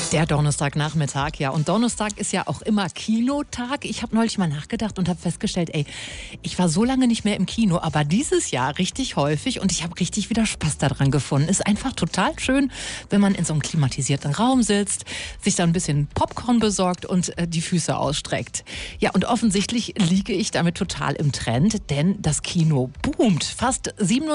Der Donnerstagnachmittag, ja. Und Donnerstag ist ja auch immer Kinotag. Ich habe neulich mal nachgedacht und habe festgestellt, ich war so lange nicht mehr im Kino, aber dieses Jahr richtig häufig und ich habe richtig wieder Spaß daran gefunden. Ist einfach total schön, wenn man in so einem klimatisierten Raum sitzt, sich da ein bisschen Popcorn besorgt und die Füße ausstreckt. Ja, und offensichtlich liege ich damit total im Trend, denn das Kino boomt. Fast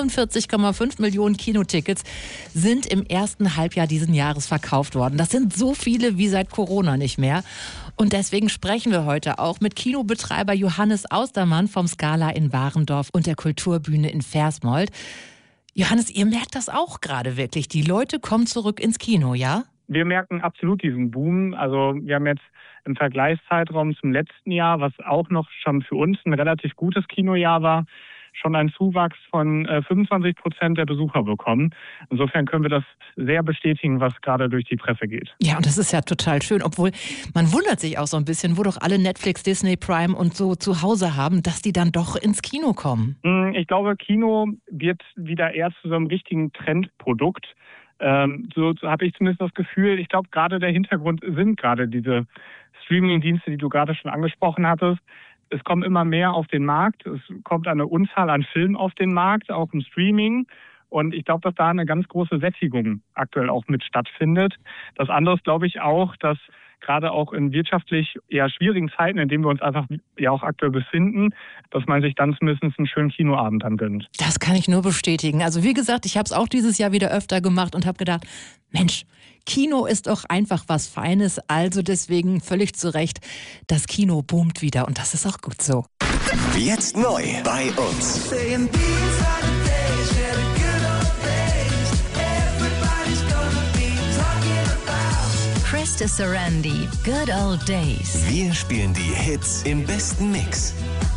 47,5 Millionen Kinotickets sind im ersten Halbjahr diesen Jahres verkauft worden. Das sind so viele wie seit Corona nicht mehr. Und deswegen sprechen wir heute auch mit Kinobetreiber Johannes Austermann vom Scala in Warendorf und der Kulturbühne in Versmold. Johannes, ihr merkt das auch gerade wirklich. Die Leute kommen zurück ins Kino, ja? Wir merken absolut diesen Boom. Also wir haben jetzt im Vergleichszeitraum zum letzten Jahr, was auch noch schon für uns ein relativ gutes Kinojahr war, schon einen Zuwachs von 25% der Besucher bekommen. Insofern können wir das sehr bestätigen, was gerade durch die Presse geht. Ja, und das ist ja total schön, obwohl man wundert sich auch so ein bisschen, wo doch alle Netflix, Disney, Prime und so zu Hause haben, dass die dann doch ins Kino kommen. Ich glaube, Kino wird wieder eher zu so einem richtigen Trendprodukt. So habe ich zumindest das Gefühl. Ich glaube, gerade der Hintergrund sind gerade diese Streaming-Dienste, die du gerade schon angesprochen hattest. Es kommen immer mehr auf den Markt. Es kommt eine Unzahl an Filmen auf den Markt, auch im Streaming. Und ich glaube, dass da eine ganz große Sättigung aktuell auch mit stattfindet. Das andere ist, glaube ich, auch, dass gerade auch in wirtschaftlich eher schwierigen Zeiten, in denen wir uns einfach ja auch aktuell befinden, dass man sich dann zumindest einen schönen Kinoabend dann gönnt. Das kann ich nur bestätigen. Also wie gesagt, ich habe es auch dieses Jahr wieder öfter gemacht und habe gedacht, Mensch, Kino ist doch einfach was Feines. Also deswegen völlig zu Recht, das Kino boomt wieder und das ist auch gut so. Jetzt neu bei uns. Krista Sarandon, Good Old Days. Wir spielen die Hits im besten Mix.